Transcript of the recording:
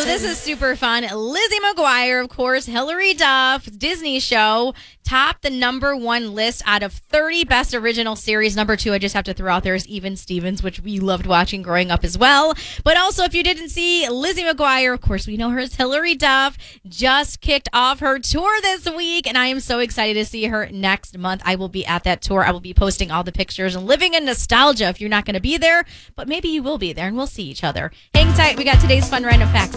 this is super fun. Lizzie McGuire, of course, Hilary Duff, Disney show, topped the #1 list out of 30 best original series. #2, I just have to throw out there, is Even Stevens, which we loved watching growing up as well. But also, if you didn't see Lizzie McGuire, of course, we know her as Hilary Duff, just kicked off her tour this week, and I am so excited to see her next month. I will be at that tour. I will be posting all the pictures and living in nostalgia if you're not going to be there, but maybe you will be there, and we'll see each other. Hang tight. We got today's fun random facts.